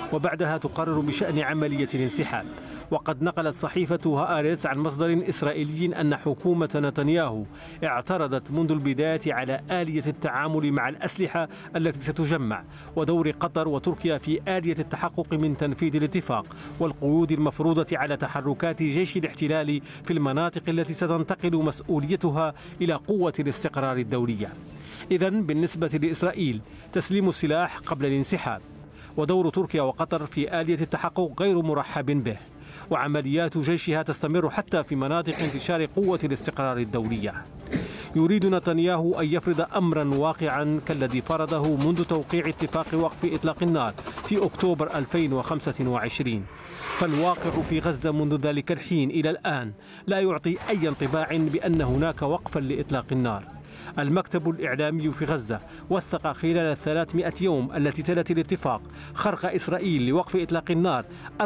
وبعدها تقرر بشأن عملية الانسحاب. وقد نقلت صحيفة هآرتس عن مصدر إسرائيلي أن حكومة نتنياهو اعترضت منذ البداية على آلية التعامل مع الأسلحة التي ستجمع، ودور قطر وتركيا في آلية التحقق من تنفيذ الاتفاق، والقيود المفروضة على تحركات جيش الاحتلال في المناطق التي ستنتقل مسؤوليتها إلى قوة الاستقرار الدولية. إذن بالنسبة لإسرائيل تسليم السلاح قبل الانسحاب، ودور تركيا وقطر في آلية التحقق غير مرحب به، وعمليات جيشها تستمر حتى في مناطق انتشار قوة الاستقرار الدولية. يريد نتنياهو أن يفرض أمرا واقعا كالذي فرضه منذ توقيع اتفاق وقف إطلاق النار في أكتوبر 2025، فالواقع في غزة منذ ذلك الحين إلى الآن لا يعطي أي انطباع بأن هناك وقفا لإطلاق النار. المكتب الإعلامي في غزة وثق خلال 300 يوم التي تلت الاتفاق خرق إسرائيل لوقف إطلاق النار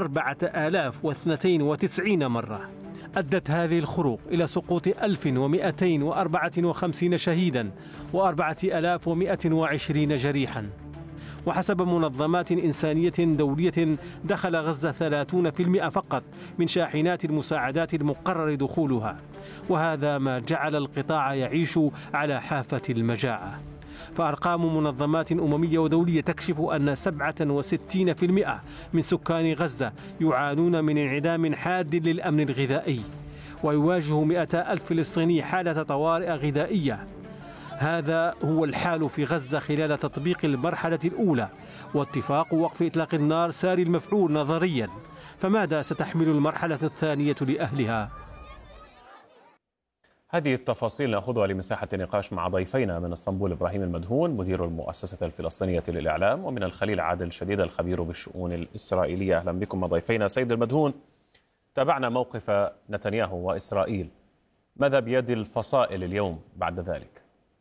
4092 مرة. أدت هذه الخروق إلى سقوط 1254 شهيدا و4120 جريحا. وحسب منظمات إنسانية دولية دخل غزة 30% فقط من شاحنات المساعدات المقرر دخولها، وهذا ما جعل القطاع يعيش على حافة المجاعة. فأرقام منظمات أممية ودولية تكشف أن 67% من سكان غزة يعانون من انعدام حاد للأمن الغذائي، ويواجه 200,000 فلسطيني حالة طوارئ غذائية. هذا هو الحال في غزة خلال تطبيق المرحلة الأولى، واتفاق وقف إطلاق النار ساري المفعول نظريا. فماذا ستحمل المرحلة الثانية لأهلها؟ هذه التفاصيل نأخذها لمساحة نقاش مع ضيفينا من اسطنبول: إبراهيم المدهون مدير المؤسسة الفلسطينية للإعلام، ومن الخليل عادل شديد الخبير بالشؤون الإسرائيلية. أهلا بكم ضيفينا. سيد المدهون، تابعنا موقف نتنياهو وإسرائيل، ماذا بيد الفصائل اليوم بعد ذلك؟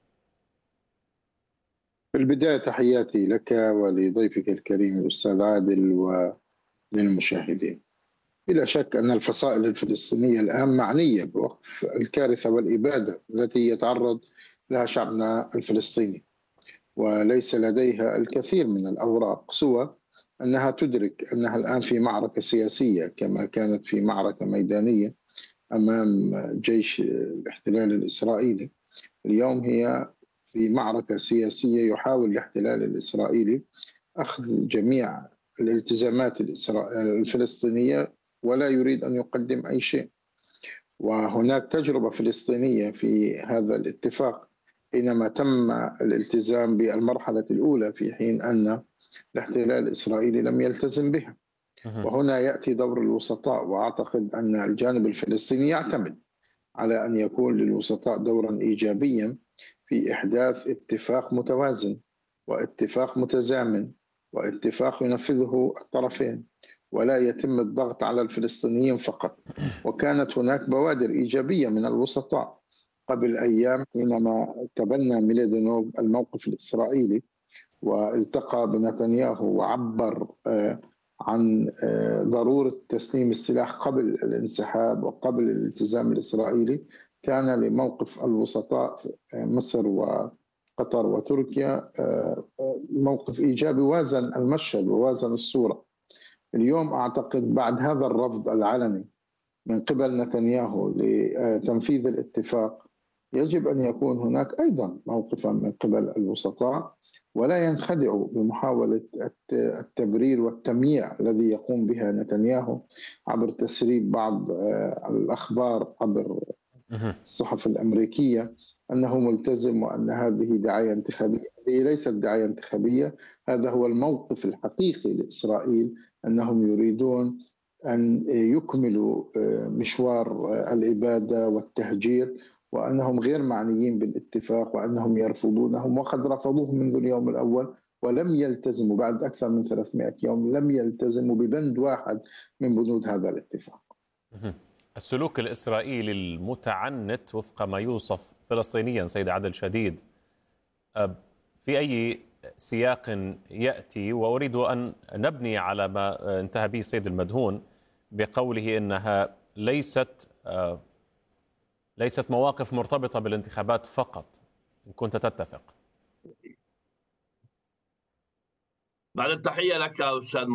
في البداية تحياتي لك ولضيفك الكريم الأستاذ عادل وللمشاهدين. بلا شك أن الفصائل الفلسطينية الآن معنية بوقف الكارثة والإبادة التي يتعرض لها شعبنا الفلسطيني، وليس لديها الكثير من الأوراق سوى أنها تدرك أنها الآن في معركة سياسية كما كانت في معركة ميدانية أمام جيش الاحتلال الإسرائيلي. اليوم هي في معركة سياسية يحاول الاحتلال الإسرائيلي أخذ جميع الالتزامات الفلسطينية ولا يريد أن يقدم أي شيء. وهناك تجربة فلسطينية في هذا الاتفاق حينما تم الالتزام بالمرحلة الأولى في حين أن الاحتلال الإسرائيلي لم يلتزم بها. وهنا يأتي دور الوسطاء، وأعتقد أن الجانب الفلسطيني يعتمد على أن يكون للوسطاء دورا إيجابيا في إحداث اتفاق متوازن واتفاق متزامن واتفاق ينفذه الطرفين، ولا يتم الضغط على الفلسطينيين فقط. وكانت هناك بوادر إيجابية من الوسطاء قبل أيام حينما تبنى ميلادينوف الموقف الإسرائيلي والتقى بنتنياهو وعبر عن ضرورة تسليم السلاح قبل الانسحاب وقبل الالتزام الإسرائيلي. كان لموقف الوسطاء مصر وقطر وتركيا موقف إيجابي وازن المشهد ووازن الصورة. اليوم أعتقد بعد هذا الرفض العلني من قبل نتنياهو لتنفيذ الاتفاق يجب أن يكون هناك أيضا موقفا من قبل الوسطاء، ولا ينخدعوا بمحاولة التبرير والتمييع الذي يقوم بها نتنياهو عبر تسريب بعض الأخبار عبر الصحف الأمريكية أنه ملتزم وأن هذه دعاية انتخابية. هذه ليست دعاية انتخابية، هذا هو الموقف الحقيقي لإسرائيل، أنهم يريدون أن يكملوا مشوار الإبادة والتهجير، وأنهم غير معنيين بالاتفاق وأنهم يرفضونهم، وقد رفضوه منذ اليوم الأول ولم يلتزموا بعد أكثر من 300 يوم، لم يلتزموا ببند واحد من بنود هذا الاتفاق. السلوك الإسرائيلي المتعنت وفق ما يوصف فلسطينيا سيد عادل شديد في أي سياق يأتي؟ وأريد أن نبني على ما انتهى به السيد المدهون بقوله إنها ليست مواقف مرتبطة بالانتخابات فقط، إن كنت تتفق. بعد التحية لك أستاذ